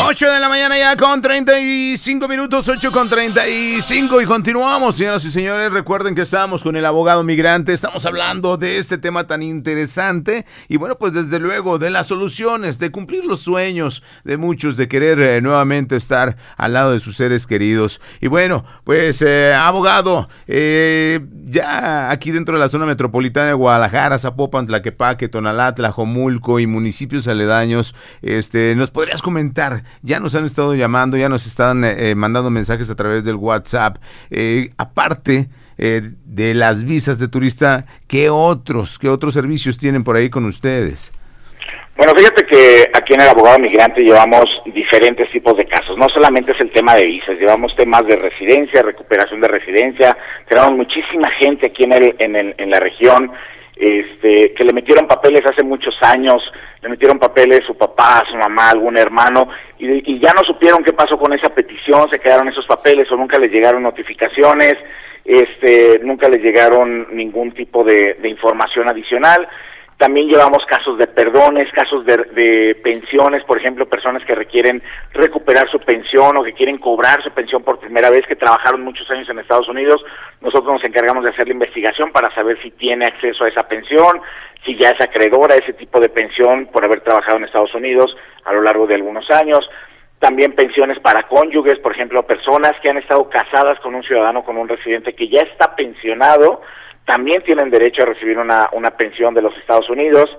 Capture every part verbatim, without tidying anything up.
ocho de la mañana ya con treinta y cinco minutos, ocho con treinta y cinco y continuamos, señoras y señores. Recuerden que estamos con el abogado migrante, estamos hablando de este tema tan interesante y bueno, pues desde luego de las soluciones, de cumplir los sueños de muchos, de querer eh, nuevamente estar al lado de sus seres queridos. Y bueno, pues eh, abogado, eh, ya aquí dentro de la zona metropolitana de Guadalajara, Zapopan, Tlaquepaque, Tonalá, Tlajomulco y municipios aledaños, este, ¿nos podrías comentar? Ya nos han estado llamando, ya nos están eh, mandando mensajes a través del WhatsApp. Eh, aparte eh, de las visas de turista, ¿qué otros, qué otros servicios tienen por ahí con ustedes? Bueno, fíjate que aquí en el abogado migrante llevamos diferentes tipos de casos. No solamente es el tema de visas, llevamos temas de residencia, recuperación de residencia. Tenemos muchísima gente aquí en el, en el, en la región. Este, que le metieron papeles hace muchos años, le metieron papeles su papá, su mamá, algún hermano, y, y ya no supieron qué pasó con esa petición, se quedaron esos papeles o nunca les llegaron notificaciones, este, nunca les llegaron ningún tipo de, de información adicional. También llevamos casos de perdones, casos de, de pensiones, por ejemplo, personas que requieren recuperar su pensión o que quieren cobrar su pensión por primera vez, que trabajaron muchos años en Estados Unidos. Nosotros nos encargamos de hacer la investigación para saber si tiene acceso a esa pensión, si ya es acreedora a ese tipo de pensión por haber trabajado en Estados Unidos a lo largo de algunos años. También pensiones para cónyuges, por ejemplo, personas que han estado casadas con un ciudadano, con un residente que ya está pensionado, también tienen derecho a recibir una, una pensión de los Estados Unidos.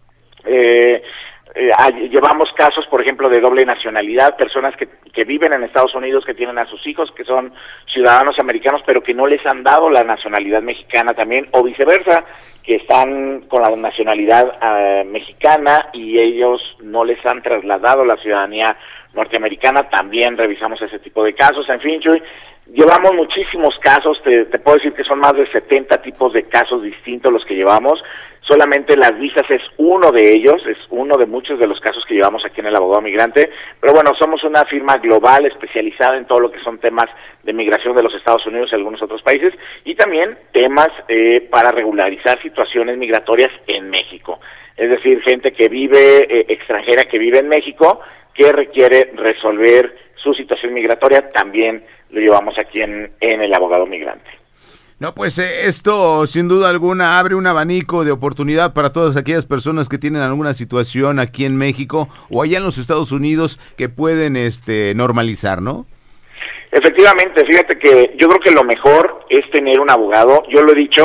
Eh, eh, hay, llevamos casos, por ejemplo, de doble nacionalidad, personas que, que viven en Estados Unidos, que tienen a sus hijos, que son ciudadanos americanos, pero que no les han dado la nacionalidad mexicana también, o viceversa, que están con la nacionalidad uh, mexicana y ellos no les han trasladado la ciudadanía norteamericana. También revisamos ese tipo de casos. En fin, Chuy, llevamos muchísimos casos, te, te puedo decir que son más de setenta tipos de casos distintos los que llevamos. Solamente las visas es uno de ellos, es uno de muchos de los casos que llevamos aquí en el abogado migrante, pero bueno, somos una firma global especializada en todo lo que son temas de migración de los Estados Unidos y algunos otros países, y también temas eh, para regularizar situaciones migratorias en México, es decir, gente que vive, eh, extranjera que vive en México, que requiere resolver su situación migratoria, también lo llevamos aquí en, en el abogado migrante. No, pues eh, esto sin duda alguna abre un abanico de oportunidad para todas aquellas personas que tienen alguna situación aquí en México o allá en los Estados Unidos que pueden este normalizar, ¿no? Efectivamente, fíjate que yo creo que lo mejor es tener un abogado. Yo lo he dicho,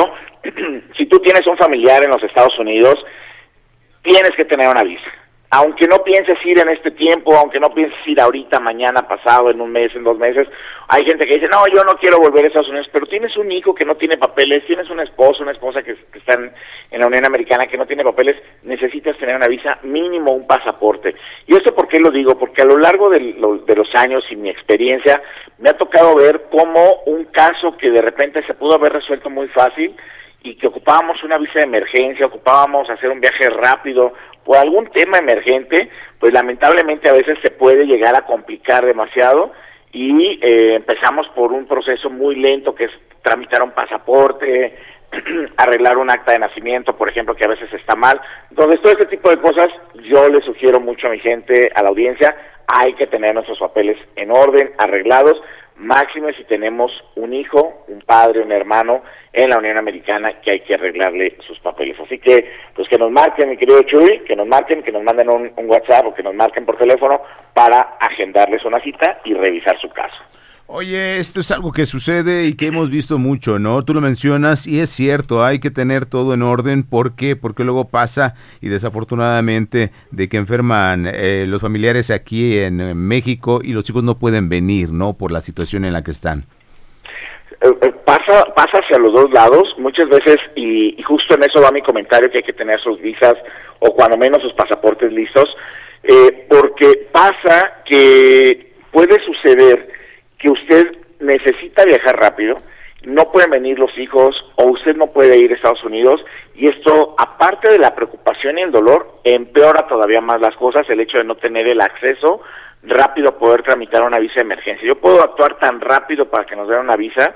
si tú tienes un familiar en los Estados Unidos, tienes que tener una visa. Aunque no pienses ir en este tiempo, aunque no pienses ir ahorita, mañana, pasado, en un mes, en dos meses, hay gente que dice, no, yo no quiero volver a Estados Unidos, pero tienes un hijo que no tiene papeles, tienes un esposo, una esposa que, que están en la Unión Americana que no tiene papeles, necesitas tener una visa, mínimo un pasaporte. ¿Y esto por qué lo digo? Porque a lo largo de, lo, de los años y mi experiencia, me ha tocado ver cómo un caso que de repente se pudo haber resuelto muy fácil y que ocupábamos una visa de emergencia, ocupábamos hacer un viaje rápido por algún tema emergente, pues lamentablemente a veces se puede llegar a complicar demasiado y eh, empezamos por un proceso muy lento que es tramitar un pasaporte, arreglar un acta de nacimiento, por ejemplo, que a veces está mal. Entonces, todo este tipo de cosas yo le sugiero mucho a mi gente, a la audiencia, hay que tener nuestros papeles en orden, arreglados, máxime si tenemos un hijo, un padre, un hermano en la Unión Americana que hay que arreglarle sus papeles. Así que, pues que nos marquen, mi querido Chuy, que nos marquen, que nos manden un, un WhatsApp o que nos marquen por teléfono para agendarles una cita y revisar su caso. Oye, esto es algo que sucede y que hemos visto mucho, ¿no? Tú lo mencionas y es cierto, hay que tener todo en orden. ¿Por qué? Porque luego pasa, y desafortunadamente, de que enferman eh, los familiares aquí en, en México y los hijos no pueden venir, ¿no? Por la situación en la que están. Eh, eh, pasa pasa hacia los dos lados, muchas veces, y, y justo en eso va mi comentario, que hay que tener sus visas o cuando menos sus pasaportes listos, eh, porque pasa que puede suceder que usted necesita viajar rápido, no pueden venir los hijos o usted no puede ir a Estados Unidos y esto, aparte de la preocupación y el dolor, empeora todavía más las cosas el hecho de no tener el acceso rápido a poder tramitar una visa de emergencia. Yo puedo actuar tan rápido para que nos den una visa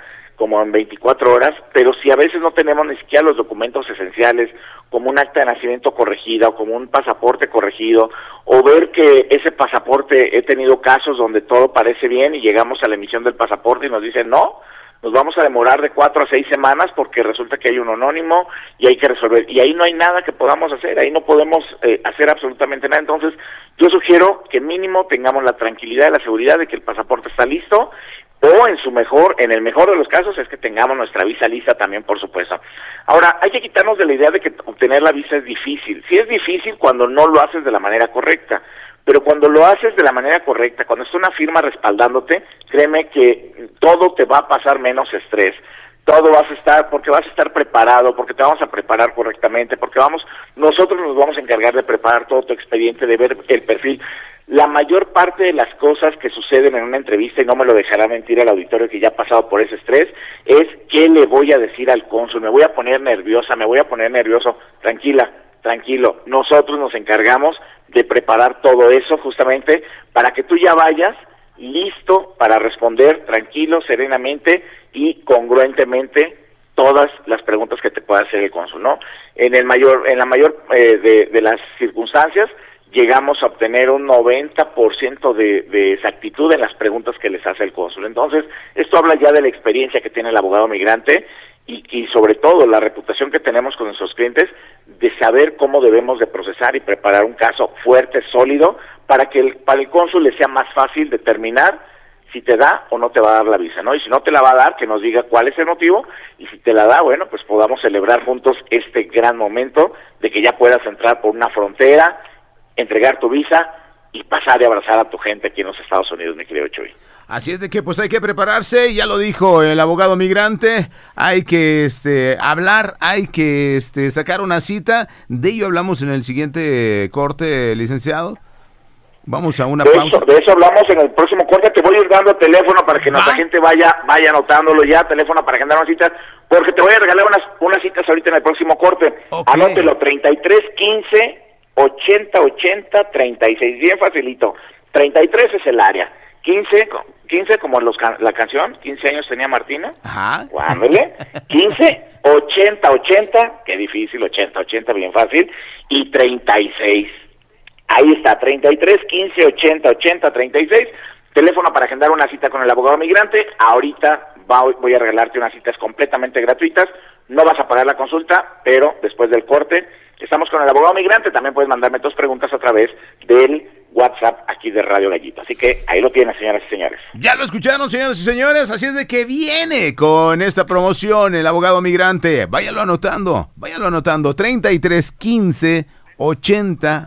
como en veinticuatro horas, pero si a veces no tenemos ni siquiera los documentos esenciales, como un acta de nacimiento corregida o como un pasaporte corregido, o ver que ese pasaporte, he tenido casos donde todo parece bien y llegamos a la emisión del pasaporte y nos dicen no, nos vamos a demorar de cuatro a seis semanas porque resulta que hay un anónimo y hay que resolver, y ahí no hay nada que podamos hacer, ahí no podemos eh, hacer absolutamente nada. Entonces yo sugiero que mínimo tengamos la tranquilidad y la seguridad de que el pasaporte está listo, o en su mejor, en el mejor de los casos es que tengamos nuestra visa lista también, por supuesto. Ahora, hay que quitarnos de la idea de que obtener la visa es difícil. Sí es difícil cuando no lo haces de la manera correcta, pero cuando lo haces de la manera correcta, cuando está una firma respaldándote, créeme que todo te va a pasar menos estrés. Todo vas a estar, porque vas a estar preparado, porque te vamos a preparar correctamente, porque vamos, nosotros nos vamos a encargar de preparar todo tu expediente, de ver el perfil. La mayor parte de las cosas que suceden en una entrevista, y no me lo dejará mentir el auditorio que ya ha pasado por ese estrés, es ¿qué le voy a decir al cónsul? Me voy a poner nerviosa, me voy a poner nervioso. Tranquila, tranquilo, nosotros nos encargamos de preparar todo eso justamente para que tú ya vayas listo para responder tranquilo, serenamente y congruentemente todas las preguntas que te pueda hacer el cónsul, ¿no? En el mayor, en la mayor eh, de, de las circunstancias, llegamos a obtener un noventa por ciento de, de exactitud en las preguntas que les hace el cónsul. Entonces, esto habla ya de la experiencia que tiene el abogado migrante y, y sobre todo la reputación que tenemos con nuestros clientes de saber cómo debemos de procesar y preparar un caso fuerte, sólido, para que el, para el cónsul le sea más fácil determinar si te da o no te va a dar la visa, ¿no? Y si no te la va a dar, que nos diga cuál es el motivo, y si te la da, bueno, pues podamos celebrar juntos este gran momento de que ya puedas entrar por una frontera, entregar tu visa y pasar y abrazar a tu gente aquí en los Estados Unidos, mi querido Chuy. Así es de que pues hay que prepararse, ya lo dijo el abogado migrante, hay que este hablar, hay que este sacar una cita, de ello hablamos en el siguiente corte, licenciado. Vamos a una de pausa. Eso, de eso hablamos en el próximo corte. Te voy a ir dando teléfono para que ¿Va? nuestra gente vaya vaya anotándolo ya, teléfono para agendar una cita, porque te voy a regalar unas unas citas ahorita en el próximo corte. Okay. Anótelo, treinta y tres quince ochenta ochenta treinta y seis, bien facilito. treinta y tres es el área. quince, quince como los can- la canción, quince años tenía Martina. Ajá. Ándale. quince ochenta ochenta, qué difícil, ochenta ochenta, bien fácil, y treinta y seis. Ahí está, treinta y tres quince ochenta ochenta treinta y seis, teléfono para agendar una cita con el abogado migrante. Ahorita va, voy a regalarte unas citas completamente gratuitas, no vas a pagar la consulta, pero después del corte estamos con el abogado migrante. También puedes mandarme tus preguntas a través del WhatsApp aquí de Radio Gallito. Así que ahí lo tienes, señoras y señores. Ya lo escucharon, señoras y señores, así es de que viene con esta promoción el abogado migrante. Váyalo anotando, váyalo anotando, treinta y tres quince ochenta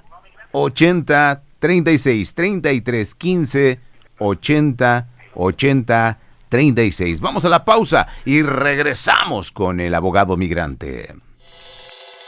ochenta treinta y seis, treinta y tres quince ochenta ochenta treinta y seis. Vamos a la pausa y regresamos con el abogado migrante.